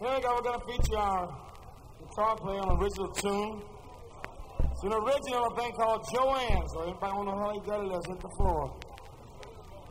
Here we go, we're going to feature our guitar player on an original tune. It's an original thing called Joanne, so anybody want to know how he got it, let's hit the floor.